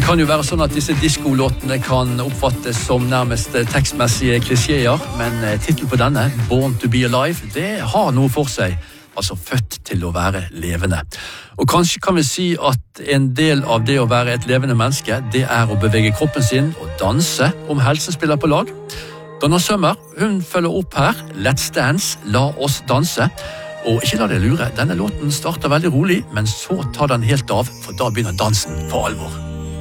kan jo være sånn at disse diskolåtene kan oppfattes som nærmest tekstmessige klisjeer, men titlen på denne, Born to be Alive, det har noe for seg. Altså født til å være levende. Og kanskje kan vi si at en del av det å være et levende menneske, det er å bevege kroppen sin og danse om helsen spiller på lag. Donna Summer, hun følger opp her, Let's Dance, la oss danse. Og ikke la deg lure, denne låten starter veldig rolig, men så tar den helt av, for da begynner dansen for alvor.